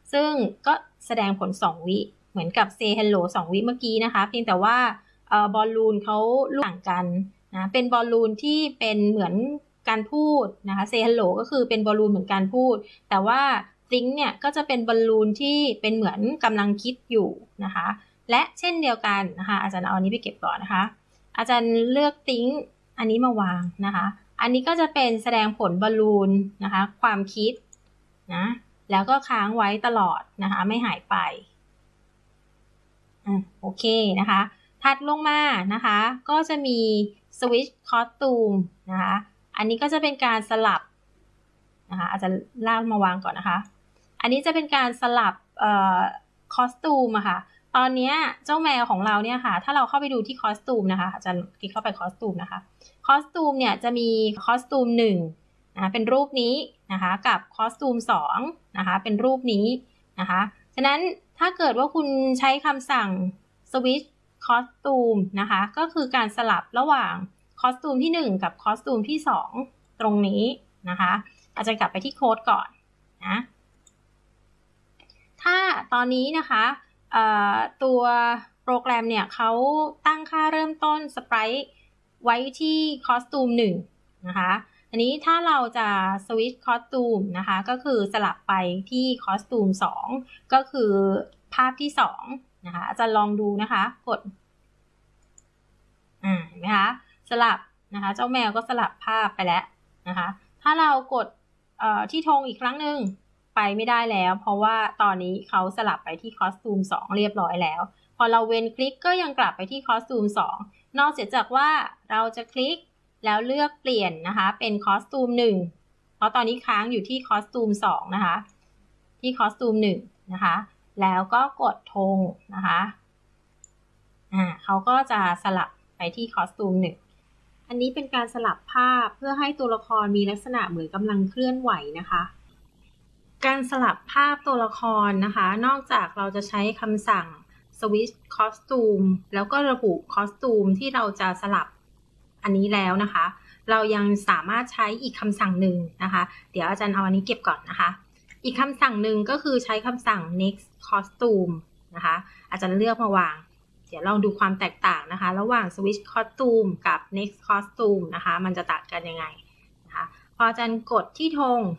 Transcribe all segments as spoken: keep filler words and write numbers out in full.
ซึ่งก็แสดงผลสองวิเหมือนกับ say hello สองวิเมื่อกี้นะคะเพียงแต่ว่าบอลลูนเขาลูกต่างกันนะเป็นบอลลูนที่เป็นเหมือนการพูดนะคะ say hello ก็คือเป็นบอลลูนเหมือนการพูดแต่ว่า think เนี่ยก็จะเป็นบอลลูนที่เป็นเหมือนกำลังคิดอยู่นะคะและเช่นเดียวกันนะคะอาจารย์เอาอันนี้ไปเก็บก่อนนะคะอาจารย์เลือก think อันนี้มาวางนะคะอันนี้ก็จะเป็นแสดงผลบอลลูนนะคะความคิดนะแล้วก็ค้างไว้ตลอดนะคะไม่หายไปอ่ะโอเคนะคะถัดลงมานะคะก็จะมี switch costume นะคะอันนี้ก็จะเป็นการสลับนะคะอาจจะลากมาวางก่อนนะคะอันนี้จะเป็นการสลับเอ่อคอสตูมอะค่ะตอนนี้เจ้าแมวของเราเนี่ยค่ะถ้าเราเข้าไปดูที่คอสตูมนะคะอาจารย์คลิกเข้าไปคอสตูมนะคะคอสตูมเนี่ยจะมีคอสตูมหนึ่งนะเป็นรูปนี้นะคะกับคอสตูมสองนะคะเป็นรูปนี้นะคะฉะนั้นถ้าเกิดว่าคุณใช้คำสั่ง switch costume นะคะก็คือการสลับระหว่างคอสตูมที่หนึ่งกับคอสตูมที่สองตรงนี้นะคะอาจจะกลับไปที่โค้ดก่อนนะถ้าตอนนี้นะคะตัวโปรแกรมเนี่ยเขาตั้งค่าเริ่มต้นสไปรท์ไว้ที่คอสตูมหนึ่งนะคะอันนี้ถ้าเราจะสวิตช์คอสตูมนะคะก็คือสลับไปที่คอสตูมสองก็คือภาพที่สองนะคะอาจารย์ลองดูนะคะกดอ่าเห็นไหมคะสลับนะคะเจ้าแมวก็สลับภาพไปแล้วนะคะถ้าเรากดที่ธงอีกครั้งหนึ่งไปไม่ได้แล้วเพราะว่าตอนนี้เขาสลับไปที่คอสตูมสองเรียบร้อยแล้วพอเราเว้นคลิกก็ยังกลับไปที่คอสตูมสองนอกเสียจากว่าเราจะคลิกแล้วเลือกเปลี่ยนนะคะเป็นคอสตูมหนึ่งเพราะตอนนี้ค้างอยู่ที่คอสตูมสองนะคะที่คอสตูมหนึ่งนะคะแล้วก็กดธงนะคะอ่าเขาก็จะสลับไปที่คอสตูมหนึ่งอันนี้เป็นการสลับภาพเพื่อให้ตัวละครมีลักษณะเหมือนกำลังเคลื่อนไหวนะคะการสลับภาพตัวละครนะคะนอกจากเราจะใช้คำสั่ง switch costume แล้วก็ระบุคอสตูมที่เราจะสลับอันนี้แล้วนะคะเรายังสามารถใช้อีกคำสั่งหนึ่งนะคะเดี๋ยวอาจารย์เอาอันนี้เก็บก่อนนะคะอีกคำสั่งหนึ่งก็คือใช้คำสั่ง next costume นะคะอาจารย์เลือกมาวางเดี๋ยวลองดูความแตกต่างนะคะระหว่าง switch costume กับ next costume นะคะมันจะต่างกันยังไงนะคะพออาจารย์กดที่ธง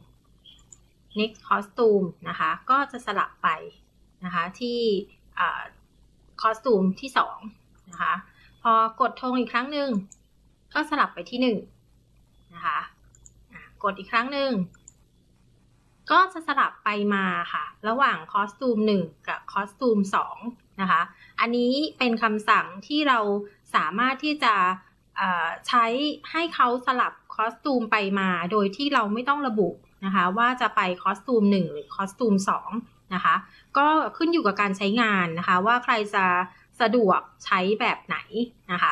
next costume นะคะก็จะสลับไปนะคะที่คอสตูมที่สองนะคะพอกดธงอีกครั้งหนึ่งก็สลับไปที่หนึ่งนะคะกดอีกครั้งหนึ่งก็จะสลับไปมาค่ะระหว่างคอสตูมหนึ่งกับคอสตูมสองนะคะอันนี้เป็นคำสั่งที่เราสามารถที่จะใช้ให้เขาสลับคอสตูมไปมาโดยที่เราไม่ต้องระบุนะคะว่าจะไปคอสตูมหนึ่งหรือคอสตูมสองนะคะก็ขึ้นอยู่กับการใช้งานนะคะว่าใครจะสะดวกใช้แบบไหนนะคะ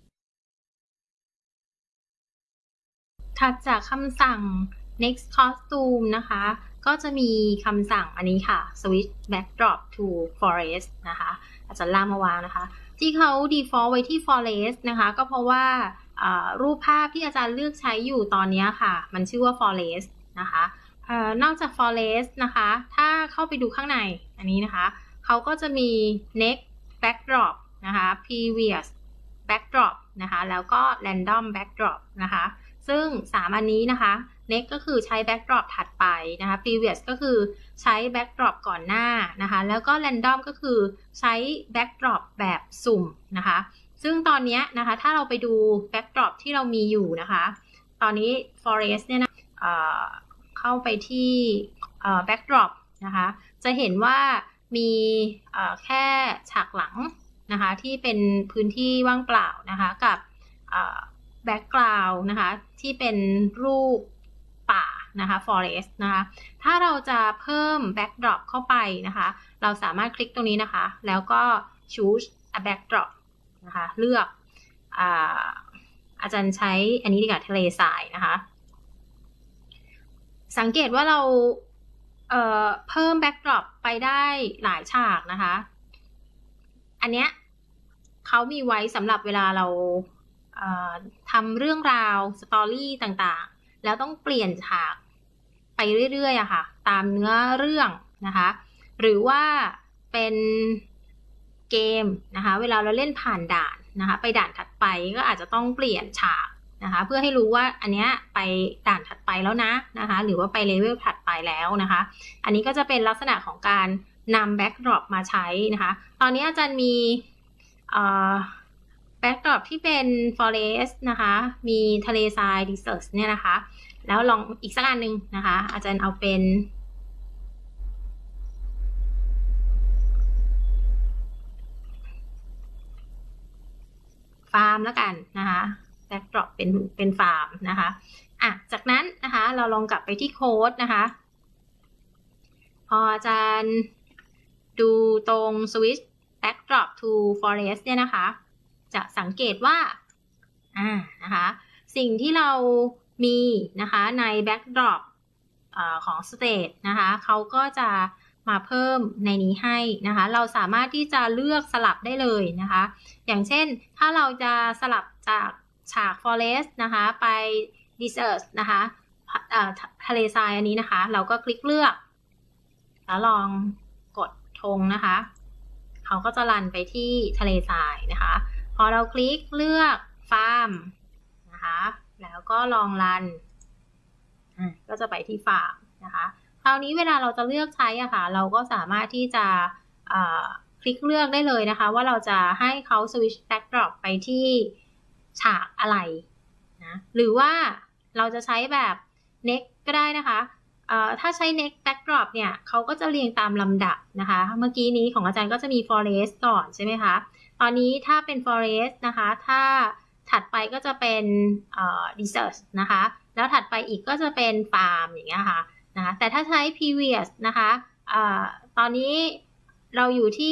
ถัดจากคำสั่ง next costume นะคะก็จะมีคำสั่งอันนี้ค่ะ switch backdrop to forest นะคะอาจารย์ล่ามาวางนะคะที่เขา default ไว้ที่ forest นะคะก็เพราะว่ารูปภาพที่อาจารย์เลือกใช้อยู่ตอนนี้ค่ะมันชื่อว่า forest นะคะนอกจาก forest นะคะถ้าเข้าไปดูข้างในอันนี้นะคะเขาก็จะมี next backdrop นะคะ previous backdrop นะคะแล้วก็ random backdrop นะคะซึ่งสามอันนี้นะคะ next ก็คือใช้ backdrop ถัดไปนะคะ previous ก็คือใช้ backdrop ก่อนหน้านะคะแล้วก็ random ก็คือใช้ backdrop แบบสุ่มนะคะซึ่งตอนนี้นะคะถ้าเราไปดู backdrop ที่เรามีอยู่นะคะตอนนี้ forest เนี่ยนะเอ่อเข้าไปที่เอ่อ backdrop นะคะจะเห็นว่ามีเอ่อแค่ฉากหลังนะคะที่เป็นพื้นที่ว่างเปล่านะคะกับแบ็กกราวด์นะคะที่เป็นรูปป่านะคะ forest นะคะถ้าเราจะเพิ่ม backdrop เข้าไปนะคะเราสามารถคลิกตรงนี้นะคะแล้วก็ choose a backdrop นะคะเลือกอาอาจารย์ใช้อันนี้ดีกว่าทะเลทรายนะคะสังเกตว่าเราเอ่อเพิ่ม backdrop ไปได้หลายฉากนะคะอันเนี้ยเขามีไว้สำหรับเวลาเราทำเรื่องราวสตอรี่ต่างๆแล้วต้องเปลี่ยนฉากไปเรื่อยๆอะค่ะตามเนื้อเรื่องนะคะหรือว่าเป็นเกมนะคะเวลาเราเล่นผ่านด่านนะคะไปด่านถัดไปก็อาจจะต้องเปลี่ยนฉากนะคะเพื่อให้รู้ว่าอันนี้ไปด่านถัดไปแล้วนะนะคะหรือว่าไปเลเวลถัดไปแล้วนะคะอันนี้ก็จะเป็นลักษณะของการนำแบ็กดรอปมาใช้นะคะตอนนี้อาจารย์มีแบ็กดรอปที่เป็น forest นะคะมีทะเลทราย desert เนี่ยนะคะแล้วลองอีกสักอันหนึ่งนะคะอาจารย์เอาเป็นฟาร์มแล้วกันนะคะแบ็กดรอปเป็นเป็นฟาร์มนะคะอ่ะจากนั้นนะคะเราลองกลับไปที่โค้ดนะคะพออาจารย์ดูตรง switch backdrop to forest เนี่ยนะคะจะสังเกตว่าอ่านะคะสิ่งที่เรามีนะคะใน backdrop ของ state นะคะเขาก็จะมาเพิ่มในนี้ให้นะคะเราสามารถที่จะเลือกสลับได้เลยนะคะอย่างเช่นถ้าเราจะสลับจากฉาก forest นะคะไป desert นะคะทะเลทรายอันนี้นะคะเราก็คลิกเลือกแล้วลองกดธงนะคะเขาก็จะรันไปที่ทะเลทรายนะคะพอเราคลิกเลือกฟาร์มนะคะแล้วก็ลองรันก็จะไปที่ฟาร์มนะคะคราวนี้เวลาเราจะเลือกใช้อะค่ะเราก็สามารถที่จะคลิกเลือกได้เลยนะคะว่าเราจะให้เขา switch backdrop ไปที่ฉากอะไรนะหรือว่าเราจะใช้แบบ next ก็ได้นะคะถ้าใช้ next backdrop เนี่ยเขาก็จะเรียงตามลำดับนะคะเมื่อกี้นี้ของอาจารย์ก็จะมี forest ก่อนใช่ไหมคะตอนนี้ถ้าเป็น forest นะคะถ้าถัดไปก็จะเป็น desert นะคะแล้วถัดไปอีกก็จะเป็น farm อย่างเงี้ยค่ะนะคะแต่ถ้าใช้ previous นะคะตอนนี้เราอยู่ที่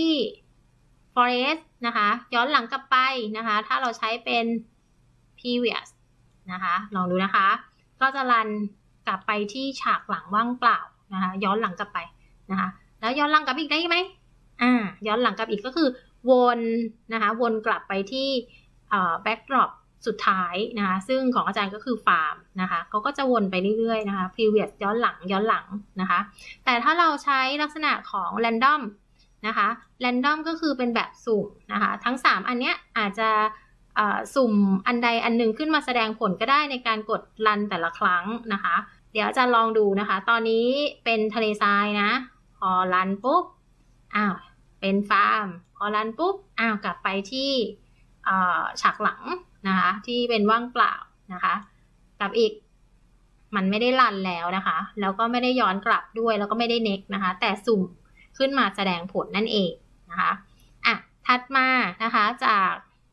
forest นะคะย้อนหลังกลับไปนะคะถ้าเราใช้เป็น previous นะคะลองดูนะคะก็จะรันกลับไปที่ฉากหลังว่างเปล่านะคะย้อนหลังกลับไปนะคะแล้วย้อนหลังกลับอีกได้ไหมอ่าย้อนหลังกลับอีกก็คือวนนะคะวนกลับไปที่แบ็กดรอปสุดท้ายนะคะซึ่งของอาจารย์ก็คือฟาร์มนะคะเขาก็จะวนไปเรื่อยๆนะคะ previous ย้อนหลังย้อนหลังนะคะแต่ถ้าเราใช้ลักษณะของ random นะคะ random ก็คือเป็นแบบสุ่มนะคะทั้งสามอันเนี้ยอาจจะสุ่มอันใดอันหนึ่งขึ้นมาแสดงผลก็ได้ในการกดรันแต่ละครั้งนะคะเดี๋ยวจะลองดูนะคะตอนนี้เป็นทะเลทรายนะพอรันปุ๊บอ้าวเป็นฟาร์มพอรันปุ๊บอ้าวกลับไปที่ฉากหลังนะคะที่เป็นว่างเปล่านะคะกลับอีกมันไม่ได้รันแล้วนะคะแล้วก็ไม่ได้ย้อนกลับด้วยแล้วก็ไม่ได้เน็กนะคะแต่สุ่มขึ้นมาแสดงผลนั่นเองนะคะอ่ะถัดมานะคะจาก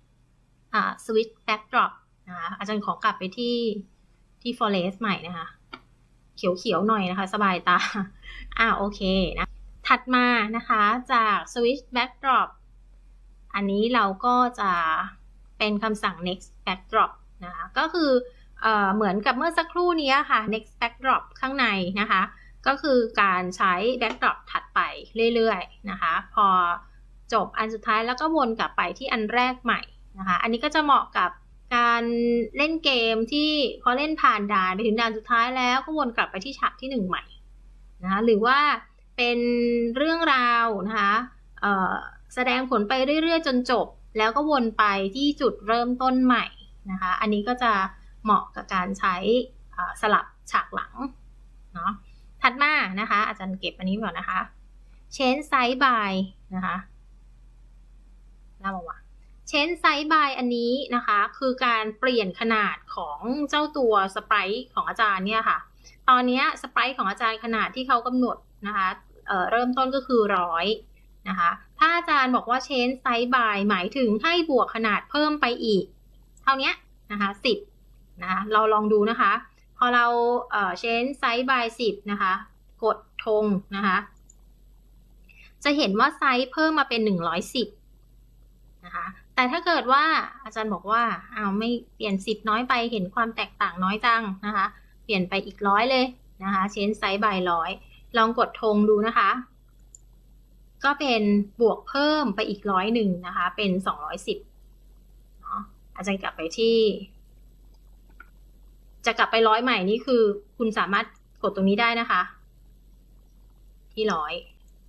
switch backdrop นะคะอาจารย์ขอกลับไปที่ที่ forest ใหม่นะคะเขียวๆหน่อยนะคะสบายตาอ่าโอเคนะถัดมานะคะจาก switch backdrop อันนี้เราก็จะเป็นคำสั่ง next backdrop นะคะก็คือเอ่อเหมือนกับเมื่อสักครู่นี้ค่ะ next backdrop ข้างในนะคะก็คือการใช้ backdrop ถัดไปเรื่อยๆนะคะพอจบอันสุดท้ายแล้วก็วนกลับไปที่อันแรกใหม่นะคะอันนี้ก็จะเหมาะกับการเล่นเกมที่พอเล่นผ่านด่านไปถึงด่านสุดท้ายแล้วก็วนกลับไปที่ฉากที่หนึ่งใหม่นะคะหรือว่าเป็นเรื่องราวนะคะเอ่อแสดงผลไปเรื่อยๆจนจบแล้วก็วนไปที่จุดเริ่มต้นใหม่นะคะอันนี้ก็จะเหมาะกับการใช้สลับฉากหลังเนาะถัดมานะคะอาจารย์เก็บอันนี้ก่อนนะคะ change size by นะคะน่ามาวะchange size by อันนี้นะคะคือการเปลี่ยนขนาดของเจ้าตัวสไปรท์ของอาจารย์เนี่ยค่ะตอนนี้สไปรท์ของอาจารย์ขนาดที่เขากำหนดนะคะเอ่อเริ่มต้นก็คือร้อยนะคะถ้าอาจารย์บอกว่า change size by หมายถึงให้บวกขนาดเพิ่มไปอีกเท่านี้นะคะสิบนะคะเราลองดูนะคะพอเราเอ่อ change size by สิบนะคะกดธงนะคะจะเห็นว่าไซส์เพิ่มมาเป็นหนึ่งร้อยสิบนะคะแต่ถ้าเกิดว่าอาจารย์บอกว่าอ้าวไม่เปลี่ยนสิบน้อยไปเห็นความแตกต่างน้อยจังนะคะเปลี่ยนไปอีกร้อยเลยนะคะ change size by ร้อยลองกดธงดูนะคะก็เป็นบวกเพิ่มไปอีกร้อยหนึ่งนะคะเป็นสองร้อยสิบเนาะอาจารย์กลับไปที่จะกลับไปร้อยใหม่นี่คือคุณสามารถกดตรงนี้ได้นะคะที่ร้อย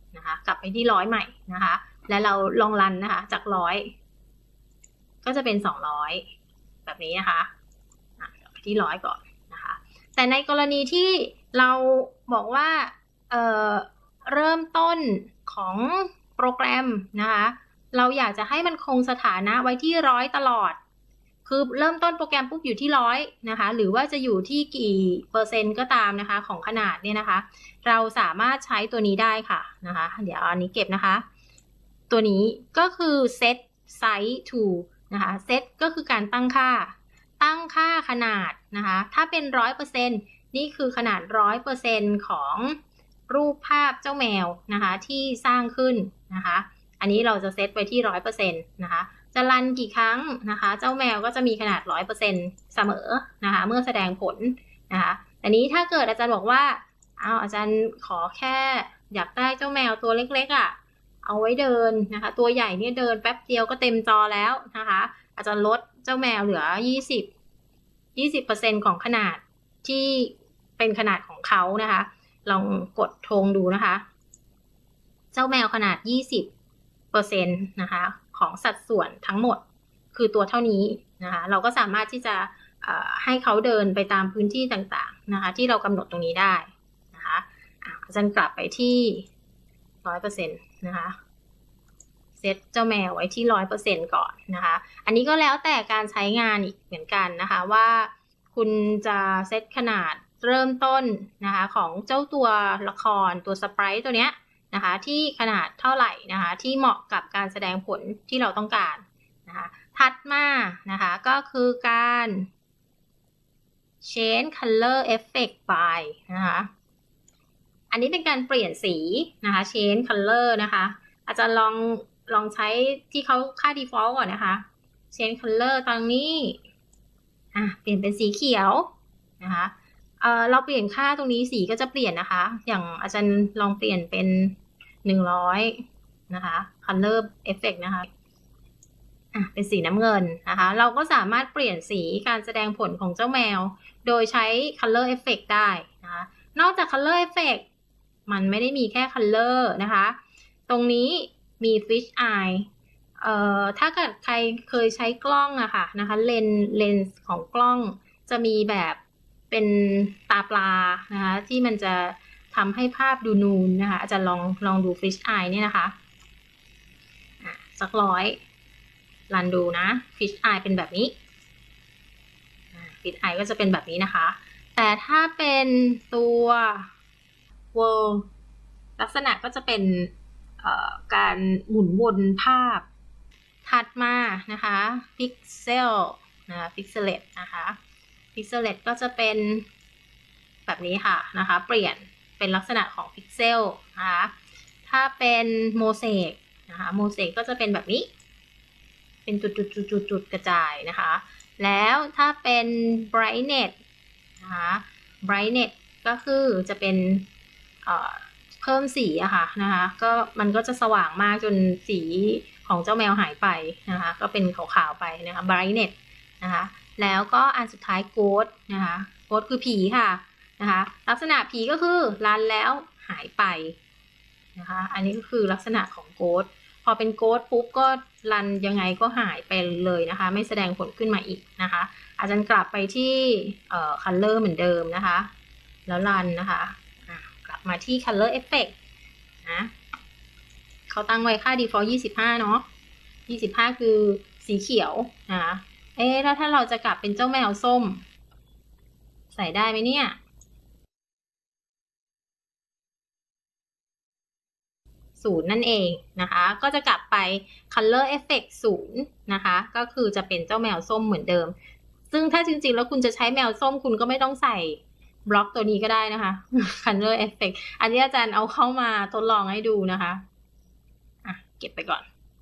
นะคะกลับไปที่ร้อยใหม่นะคะและเราลองรันนะคะจากร้อยก็จะเป็นสองร้อยแบบนี้นะคะกลับไปที่ร้อยก่อนนะคะแต่ในกรณีที่เราบอกว่าเอ่อเริ่มต้นของโปรแกรมนะคะเราอยากจะให้มันคงสถานะไว้ที่ร้อยตลอดคือเริ่มต้นโปรแกรมปุ๊บอยู่ที่ร้อยนะคะหรือว่าจะอยู่ที่กี่เปอร์เซ็นต์ก็ตามนะคะของขนาดเนี่ยนะคะเราสามารถใช้ตัวนี้ได้ค่ะนะคะเดี๋ยวอันนี้เก็บนะคะตัวนี้ก็คือ set size to นะคะ set ก็คือการตั้งค่าตั้งค่าขนาดนะคะถ้าเป็น ร้อยเปอร์เซ็นต์ นี่คือขนาด ร้อยเปอร์เซ็นต์ ของรูปภาพเจ้าแมวนะคะที่สร้างขึ้นนะคะอันนี้เราจะเซตไว้ที่ ร้อยเปอร์เซ็นต์ นะคะจะรันกี่ครั้งนะคะเจ้าแมวก็จะมีขนาด ร้อยเปอร์เซ็นต์ เสมอนะคะเมื่อแสดงผลนะคะแต่นี้ถ้าเกิดอาจารย์บอกว่าเอาอาจารย์ขอแค่อยากได้เจ้าแมวตัวเล็กๆอ่ะเอาไว้เดินนะคะตัวใหญ่เนี่ยเดินแป๊บเดียวก็เต็มจอแล้วนะคะอาจารย์ลดเจ้าแมวเหลือยี่สิบ ยี่สิบเปอร์เซ็นต์ ของขนาดที่เป็นขนาดของเขานะคะลองกดธงดูนะคะเจ้าแมวขนาด ยี่สิบเปอร์เซ็นต์ นะคะของสัดส่วนทั้งหมดคือตัวเท่านี้นะคะเราก็สามารถที่จะให้เขาเดินไปตามพื้นที่ต่างๆนะคะที่เรากำหนดตรงนี้ได้นะคะอาจารย์กลับไปที่ ร้อยเปอร์เซ็นต์ นะคะเซตเจ้าแมวไว้ที่ ร้อยเปอร์เซ็นต์ ก่อนนะคะอันนี้ก็แล้วแต่การใช้งานอีกเหมือนกันนะคะว่าคุณจะเซตขนาดเริ่มต้นนะคะของเจ้าตัวละครตัวสไปรท์ตัวเนี้ยนะคะที่ขนาดเท่าไหร่นะคะที่เหมาะกับการแสดงผลที่เราต้องการนะคะถัดมานะคะก็คือการ change color effect by นะคะอันนี้เป็นการเปลี่ยนสีนะคะ change color นะคะอาจจะลองลองใช้ที่เขาค่า default ก่อนนะคะ change color ตอนนี้อ่ะเปลี่ยนเป็นสีเขียวนะคะเอ่อเราเปลี่ยนค่าตรงนี้สีก็จะเปลี่ยนนะคะอย่างอาจารย์ลองเปลี่ยนเป็นหนึ่งร้อยนะคะ color effect นะคะอ่ะเป็นสีน้ำเงินนะคะเราก็สามารถเปลี่ยนสีการแสดงผลของเจ้าแมวโดยใช้ color effect ได้นะคะนอกจาก color effect มันไม่ได้มีแค่ color นะคะตรงนี้มี fish eye เอ่อถ้าเกิดใครเคยใช้กล้องอะค่ะนะคะเลนเลนส์ของกล้องจะมีแบบเป็นตาปลานะคะที่มันจะทำให้ภาพดูนูนนะคะอาจารย์ลองลองดู fish eye เนี่ยนะคะอ่ะสักร้อยรันดูนะ fish eye เป็นแบบนี้ fish eye ก็จะเป็นแบบนี้นะคะแต่ถ้าเป็นตัว world ลักษณะก็จะเป็นการหมุนวนภาพถัดมานะคะ pixel นะคะ pixelet นะคะ pixelet ก็จะเป็นแบบนี้ค่ะนะคะเปลี่ยนเป็นลักษณะของ pixel นะคะถ้าเป็น mosaic นะคะ mosaic ก็จะเป็นแบบนี้เป็นจุดๆๆๆกระจายนะคะแล้วถ้าเป็น brightness นะคะ brightness ก็คือจะเป็นเพิ่มสีอะค่ะนะคะก็มันก็จะสว่างมากจนสีของเจ้าแมวหายไปนะคะก็เป็นขาวๆไปนะคะ brightness นะคะแล้วก็อันสุดท้าย ghost นะคะ ghost คือผีค่ะนะคะลักษณะผีก็คือรันแล้วหายไปนะคะอันนี้ก็คือลักษณะของ ghost พอเป็น ghost ปุ๊บก็รันยังไงก็หายไปเลยนะคะไม่แสดงผลขึ้นมาอีกนะคะอาจารย์กลับไปที่เอ่อ color เหมือนเดิมนะคะแล้วรันนะคะกลับมาที่ color effect นะเขาตั้งไว้ค่า default ยี่สิบห้าเนาะยี่สิบห้าคือสีเขียวนะคะเอ๊ะแล้วถ้าเราจะกลับเป็นเจ้าแมวส้มใส่ได้ไหมเนี่ยศูนย์นั่นเองนะคะก็จะกลับไป color effect ศูนย์นะคะก็คือจะเป็นเจ้าแมวส้มเหมือนเดิมซึ่งถ้าจริงๆแล้วคุณจะใช้แมวส้มคุณก็ไม่ต้องใส่บล็อกตัวนี้ก็ได้นะคะ color effect อันนี้อาจารย์เอาเข้ามาทดลองให้ดูนะคะอ่ะเก็บไปก่อน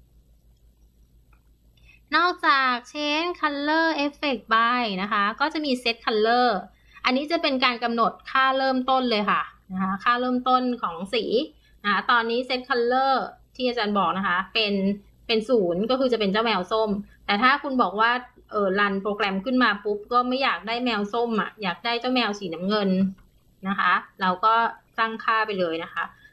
นอกจาก change color effect by นะคะก็จะมี set color อันนี้จะเป็นการกำหนดค่าเริ่มต้นเลยค่ะนะคะค่าเริ่มต้นของสีนะคะตอนนี้ set color ที่อาจารย์บอกนะคะเป็นเป็นศูนย์ก็คือจะเป็นเจ้าแมวส้มแต่ถ้าคุณบอกว่าเออรันโปรแกรมขึ้นมาปุ๊บก็ไม่อยากได้แมวส้มอ่ะอยากได้เจ้าแมวสีน้ำเงินนะคะเราก็ตั้งค่าไปเลยนะคะ